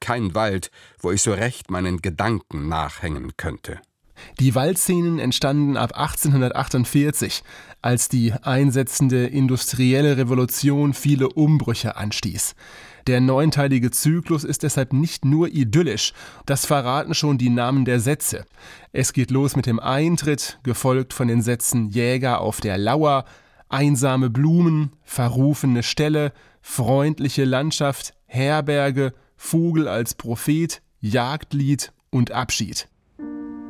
kein Wald, wo ich so recht meinen Gedanken nachhängen könnte. Die Waldszenen entstanden ab 1848, als die einsetzende industrielle Revolution viele Umbrüche anstieß. Der 9-teilige Zyklus ist deshalb nicht nur idyllisch, das verraten schon die Namen der Sätze. Es geht los mit dem Eintritt, gefolgt von den Sätzen Jäger auf der Lauer, einsame Blumen, verrufene Ställe, freundliche Landschaft, Herberge, Vogel als Prophet, Jagdlied und Abschied.